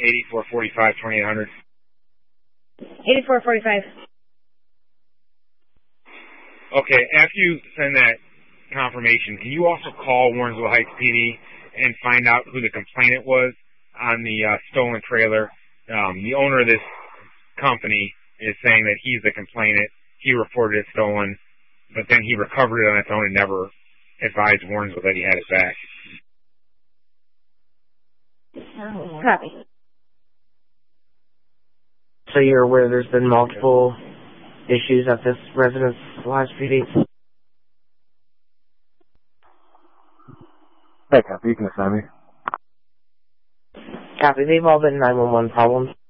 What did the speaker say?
8445 2800. 8445. Okay, after you send that confirmation, can you also call Warrensville Heights PD and find out who the complainant was on the stolen trailer? The owner of this company is saying that he's the complainant. He reported it stolen, but then he recovered it on its own and never advised Warrensville that he had it back. Copy. So you're aware there's been multiple issues at this residence the last few days? Hey, copy. You can assign me. Copy. They've all been 911 problems.